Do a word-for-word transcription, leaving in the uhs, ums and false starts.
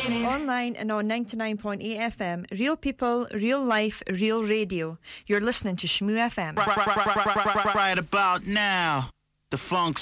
Online and on ninety-nine point eight F M. Real people, real life, real radio. You're listening to Shmoo F M. Right, right, right, right, right, right, right about now. The funk